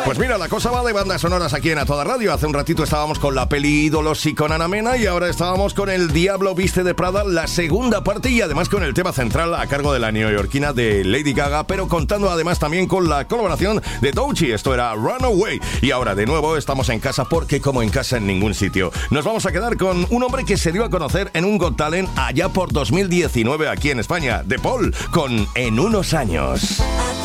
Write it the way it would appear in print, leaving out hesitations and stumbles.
Pues mira, la cosa va de bandas sonoras aquí en A Toda Radio. Hace un ratito estábamos con la peli Ídolos y con Ana Mena, y ahora estábamos con El Diablo Viste de Prada, la segunda parte, y además con el tema central a cargo de la neoyorquina de Lady Gaga, pero contando además también con la colaboración de Doechii. Esto era Runaway. Y ahora de nuevo estamos en casa, porque como en casa en ningún sitio. Nos vamos a quedar con un hombre que se dio a conocer en un Got Talent allá por 2019 aquí en España, De Paul, con En unos años.